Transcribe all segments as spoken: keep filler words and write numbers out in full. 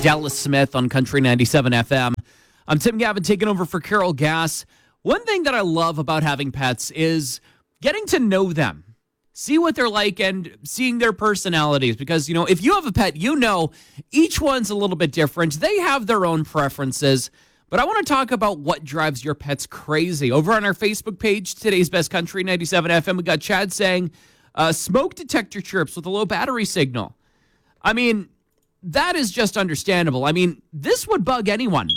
Dallas Smith on Country ninety-seven F M. I'm Tim Gavin taking over for Carol Gass. One thing that I love about having pets is getting to know them, see what they're like, and seeing their personalities. Because, you know, if you have a pet, you know each one's a little bit different. They have their own preferences. But I want to talk about what drives your pets crazy. Over on our Facebook page, today's Best Country ninety-seven F M, we got Chad saying, uh, smoke detector chirps with a low battery signal. I mean, that is just understandable. I mean, this would bug anyone.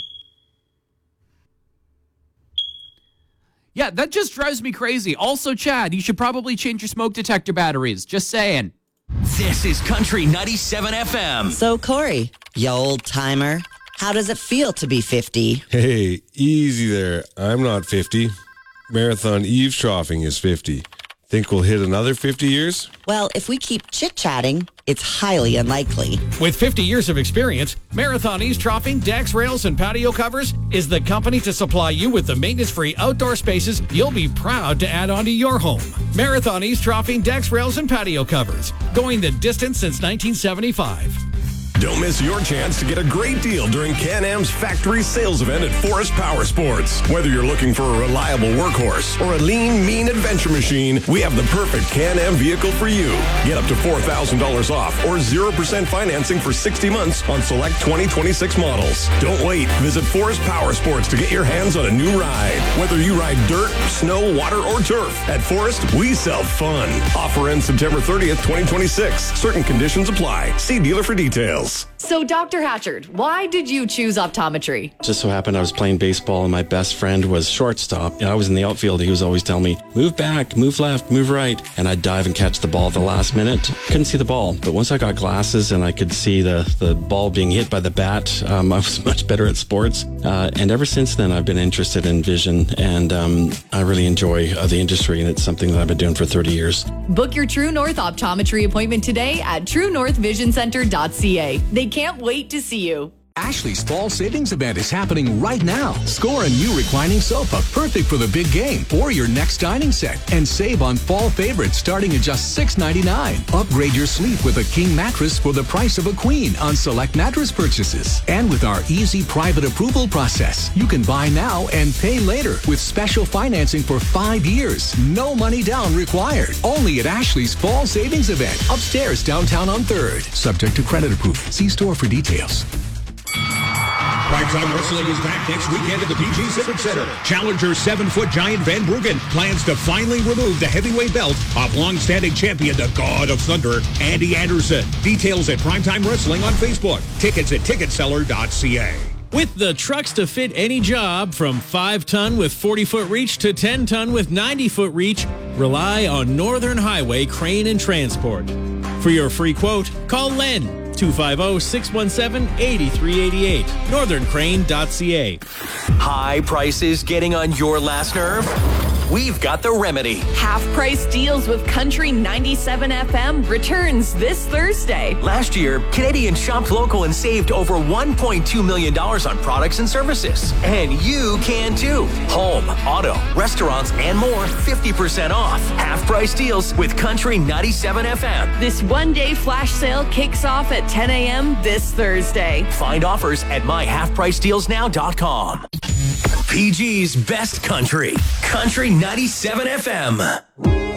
Yeah, that just drives me crazy. Also, Chad, you should probably change your smoke detector batteries. Just saying. This is Country ninety-seven F M. So, Corey, you old timer, how does it feel to be fifty? Hey, easy there. I'm not fifty. Marathon eavesdropping is fifty. Think we'll hit another fifty years? Well, if we keep chit-chatting, it's highly unlikely. With fifty years of experience, Marathon Eavesdropping, decks, rails, and patio covers is the company to supply you with the maintenance-free outdoor spaces you'll be proud to add onto your home. Marathon Eavesdropping, decks, rails, and patio covers. Going the distance since nineteen seventy-five. Don't miss your chance to get a great deal during Can-Am's factory sales event at Forest Power Sports. Whether you're looking for a reliable workhorse or a lean, mean adventure machine, we have the perfect Can-Am vehicle for you. Get up to four thousand dollars off or zero percent financing for sixty months on select twenty twenty-six models. Don't wait. Visit Forest Power Sports to get your hands on a new ride. Whether you ride dirt, snow, water, or turf, at Forest, we sell fun. Offer ends September thirtieth, twenty twenty-six. Certain conditions apply. See dealer for details. So, Doctor Hatchard, why did you choose optometry? Just so happened I was playing baseball and my best friend was shortstop. And I was in the outfield. He was always telling me, move back, move left, move right. And I'd dive and catch the ball at the last minute. Couldn't see the ball. But once I got glasses and I could see the, the ball being hit by the bat, um, I was much better at sports. Uh, and ever since then, I've been interested in vision. And um, I really enjoy uh, the industry. And it's something that I've been doing for thirty years. Book your True North optometry appointment today at true north vision center dot c a. They can't wait to see you. Ashley's Fall Savings Event is happening right now. Score a new reclining sofa, perfect for the big game or your next dining set. And save on fall favorites starting at just six ninety-nine. Upgrade your sleep with a king mattress for the price of a queen on select mattress purchases. And with our easy private approval process, you can buy now and pay later with special financing for five years. No money down required. Only at Ashley's Fall Savings Event, upstairs downtown on third. Subject to credit approval. See store for details. Primetime Wrestling is back next weekend at the P G Civic Center. Challenger seven-foot giant Van Bruggen plans to finally remove the heavyweight belt of long-standing champion, the God of Thunder, Andy Anderson. Details at Primetime Wrestling on Facebook. Tickets at ticket seller dot c a. With the trucks to fit any job, from five ton with forty foot reach to ten ton with ninety foot reach, rely on Northern Highway Crane and Transport. For your free quote, call Len, two five zero, six one seven, eight three eight eight, northern crane dot c a. High prices getting on your last nerve? We've got the remedy. Half price deals with Country ninety-seven F M returns this Thursday. Last year, Canadians shopped local and saved over one point two million dollars on products and services. And you can too. Home, auto, restaurants, and more, fifty percent off. Half price deals with Country ninety-seven F M. This one-day flash sale kicks off at ten a.m. this Thursday. Find offers at my half price deals now dot com. P G's Best Country. Country ninety-seven F M.